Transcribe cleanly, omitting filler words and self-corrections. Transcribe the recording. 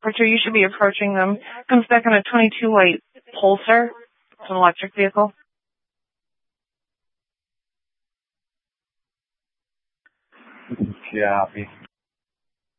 Archer, you should be approaching them. Comes back on a 22 white Pulsar. It's an electric vehicle. Copy.